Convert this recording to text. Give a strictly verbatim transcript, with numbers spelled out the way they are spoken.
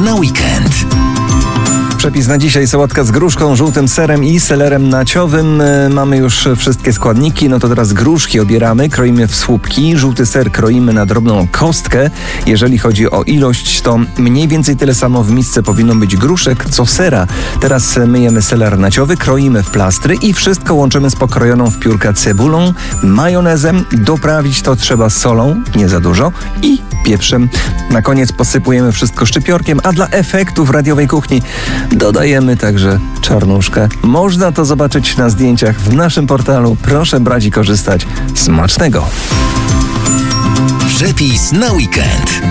na weekend. Przepis na dzisiaj: sałatka z gruszką, żółtym serem i selerem naciowym. Mamy już wszystkie składniki, no to teraz gruszki obieramy, kroimy w słupki, żółty ser kroimy na drobną kostkę. Jeżeli chodzi o ilość, to mniej więcej tyle samo w misce powinno być gruszek co sera. Teraz myjemy seler naciowy, kroimy w plastry i wszystko łączymy z pokrojoną w piórka cebulą, majonezem. Doprawić to trzeba solą, nie za dużo, i pieprzem. Na koniec posypujemy wszystko szczypiorkiem, a dla efektu w radiowej kuchni dodajemy także czarnuszkę. Można to zobaczyć na zdjęciach w naszym portalu. Proszę brać i korzystać. Smacznego! Przepis na weekend.